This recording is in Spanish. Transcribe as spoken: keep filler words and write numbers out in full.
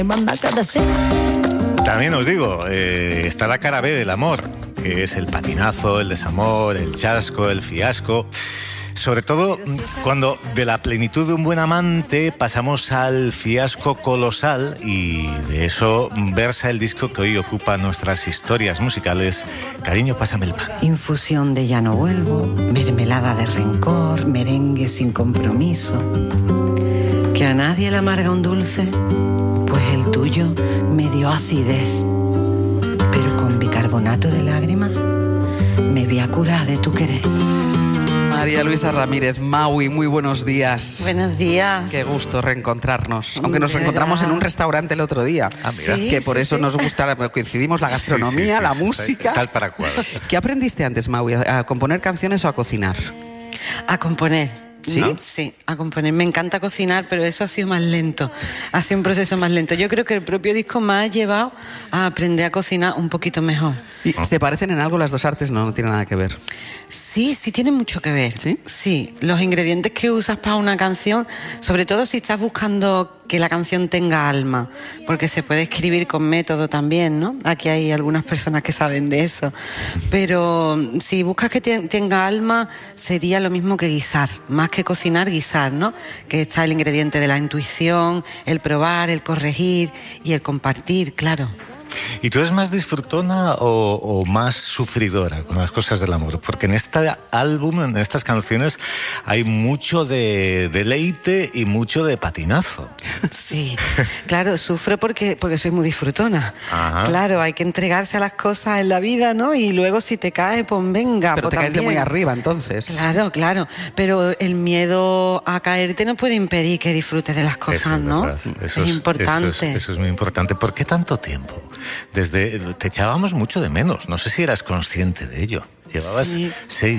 También os digo, eh, está la cara B del amor, que es el patinazo, el desamor, el chasco, el fiasco. Sobre todo cuando de la plenitud de un buen amante pasamos al fiasco colosal, y de eso versa el disco que hoy ocupa nuestras historias musicales. Cariño, pásame el pan. Infusión de ya no vuelvo, mermelada de rencor, merengue sin compromiso. Que a nadie le amarga un dulce, pues el tuyo me dio acidez. Pero con bicarbonato de lágrimas me vi a curar de tu querer. María Luisa Ramírez, Maui, muy buenos días. Buenos días. Qué gusto reencontrarnos. Aunque nos De reencontramos verdad. en un restaurante el otro día. Ah, mira. Sí, que por sí, eso sí. nos gusta, coincidimos la gastronomía, Sí, sí, sí, la sí, música. tal para cual. ¿Qué aprendiste antes, Maui? ¿A componer canciones o a cocinar? A componer. ¿Sí? ¿No? Sí, a componer. Me encanta cocinar, pero eso ha sido más lento. Ha sido un proceso más lento. Yo creo que el propio disco me ha llevado a aprender a cocinar un poquito mejor. ¿Y se parecen en algo las dos artes? No, no tiene nada que ver. Sí, sí tiene mucho que ver. ¿Sí? Sí, los ingredientes que usas para una canción, sobre todo si estás buscando que la canción tenga alma, porque se puede escribir con método también, ¿no? Aquí hay algunas personas que saben de eso. Pero si buscas que te- tenga alma, sería lo mismo que guisar, más que cocinar, guisar, ¿no? Que está el ingrediente de la intuición, el probar, el corregir y el compartir, claro. ¿Y tú eres más disfrutona o, o más sufridora con las cosas del amor? Porque en este álbum, en estas canciones, hay mucho de deleite y mucho de patinazo. Sí, claro, sufro porque, porque soy muy disfrutona. Ajá. Claro, hay que entregarse a las cosas en la vida, ¿no? Y luego si te caes, pues venga. Pero pues te caes de también. muy arriba, entonces. Claro, claro. Pero el miedo a caerte no puede impedir que disfrutes de las cosas, Eso es ¿no? verdad. Eso es importante. Eso es, eso es muy importante. ¿Por qué tanto tiempo? Desde te echábamos mucho de menos. No sé si eras consciente de ello. Llevabas Sí. seis